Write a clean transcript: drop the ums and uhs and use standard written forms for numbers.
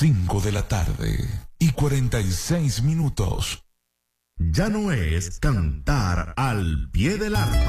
5 de la tarde y 46 minutos. Ya no es cantar al pie del arpa.